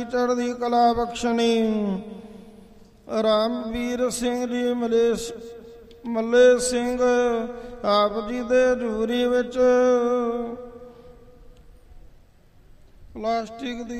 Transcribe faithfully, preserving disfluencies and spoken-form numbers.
ਚੜ੍ਹਦੀ ਕਲਾ ਬਖਸ਼ਣੀ। ਰਾਮਵੀਰ ਸਿੰਘ ਜੀ ਮਲੇਸ਼ ਮੱਲੇ ਸਿੰਘ ਆਪ ਜੀ ਦੇ ਹਜ਼ੂਰੀ ਵਿੱਚ ਪਲਾਸਟਿਕ ਦੀ